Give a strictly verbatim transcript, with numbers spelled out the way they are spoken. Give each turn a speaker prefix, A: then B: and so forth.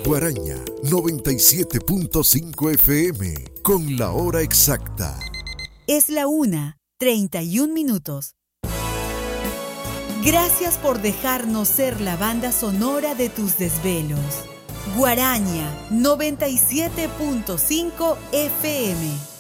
A: Guaraña noventa y siete punto cinco F M con la hora exacta.
B: Es la una, treinta y un minutos. Gracias por dejarnos ser la banda sonora de tus desvelos. Guaraña noventa y siete punto cinco F M.